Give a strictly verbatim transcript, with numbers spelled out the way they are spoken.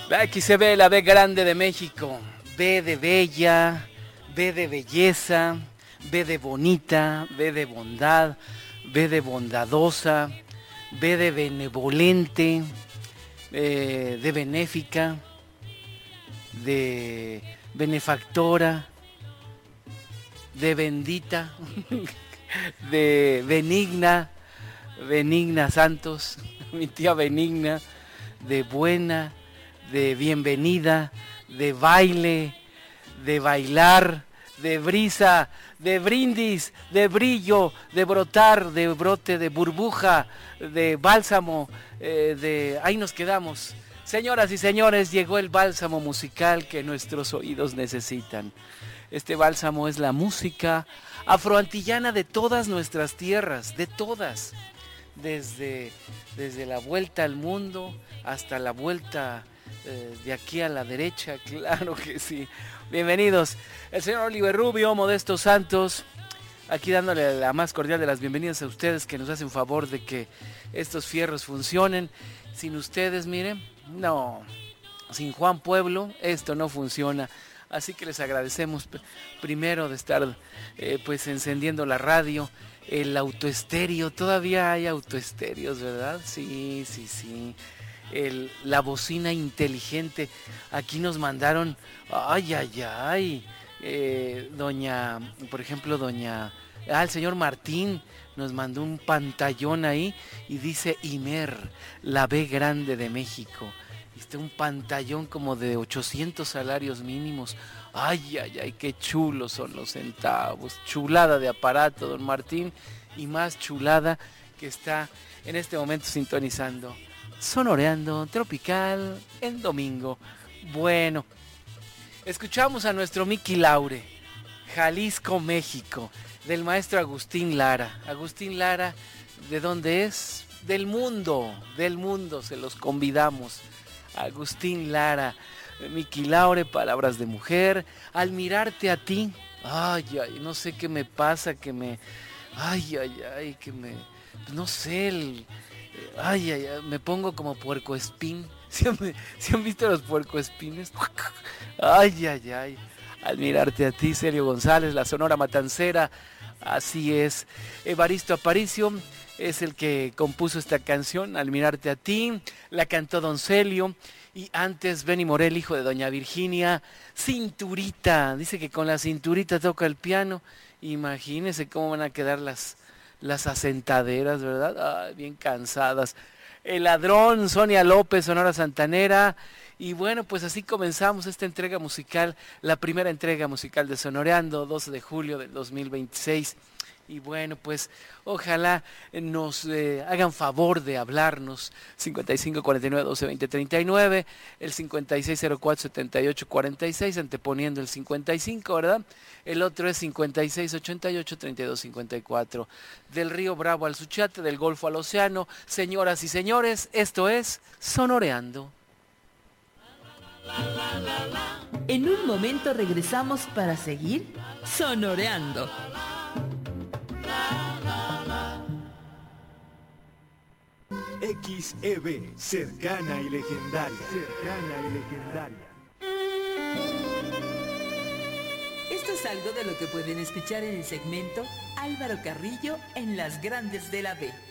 Aquí se ve la B grande de México. B de bella, B de belleza, B de bonita, B de bondad, B de bondadosa, B de benevolente, eh, de benéfica, de benefactora, de bendita, de benigna, Benigna Santos, mi tía Benigna, de buena, de bienvenida, de baile, de bailar, de brisa, de brindis, de brillo, de brotar, de brote, de burbuja, de bálsamo, eh, de... ahí nos quedamos. Señoras y señores, llegó el bálsamo musical que nuestros oídos necesitan. Este bálsamo es la música afroantillana de todas nuestras tierras, de todas. Desde, desde la vuelta al mundo hasta la vuelta eh, de aquí a la derecha, claro que sí. Bienvenidos, el señor Oliver Rubio, Modesto Santos, aquí dándole la más cordial de las bienvenidas a ustedes que nos hacen favor de que estos fierros funcionen. Sin ustedes, miren, no, sin Juan Pueblo esto no funciona. Así que les agradecemos primero de estar eh, pues encendiendo la radio. El autoestéreo, todavía hay autoestéreos, ¿verdad? Sí, sí, sí. El, la bocina inteligente. Aquí nos mandaron, ay, ay, ay. Eh, doña, por ejemplo, doña, ah, el señor Martín nos mandó un pantallón ahí y dice Imer, la B grande de México. Este, un pantallón como de ochocientos salarios mínimos. Ay, ay, ay, qué chulos son los centavos. Chulada de aparato, don Martín. Y más chulada que está en este momento sintonizando. Sonoreando Tropical en domingo. Bueno, escuchamos a nuestro Miki Laure, Jalisco, México, del maestro Agustín Lara. Agustín Lara, ¿de dónde es? Del mundo, del mundo, se los convidamos. Agustín Lara, Miki Laure, palabras de mujer, al mirarte a ti, ay, ay, no sé qué me pasa, que me, ay, ay, ay, que me, no sé, el, ay, ay, ay, me pongo como puercoespín. ¿Sí han, ¿sí han visto los puercoespines? Ay, ay, ay, al mirarte a ti, Sergio González, la Sonora Matancera, así es. Evaristo Aparicio es el que compuso esta canción, Al mirarte a ti, la cantó Don Celio, y antes Benny Morel, hijo de Doña Virginia, Cinturita, dice que con la cinturita toca el piano, imagínense cómo van a quedar las, las asentaderas, ¿verdad? Ay, bien cansadas. El Ladrón, Sonia López, Sonora Santanera, y bueno, pues así comenzamos esta entrega musical, la primera entrega musical de Sonoreando, doce de julio del dos mil veintiséis. Y bueno, pues ojalá nos eh, hagan favor de hablarnos. Cincuenta y cinco cuarenta y nueve doce veinte treinta y nueve, el cincuenta y seis cero cuatro setenta y ocho cuarenta y seis, anteponiendo el cincuenta y cinco, ¿verdad? El otro es cincuenta y seis ochenta y ocho treinta y dos cincuenta y cuatro. Del Río Bravo al Suchiate, del Golfo al Océano. Señoras y señores, esto es Sonoreando. En un momento regresamos para seguir sonoreando. X E B, cercana y legendaria. Cercana y legendaria. Esto es algo de lo que pueden escuchar en el segmento Álvaro Carrillo en Las Grandes de la B.